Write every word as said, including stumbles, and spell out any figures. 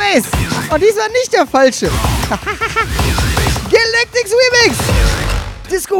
Nice! Und diesmal nicht der falsche. Galactics Remix! Disco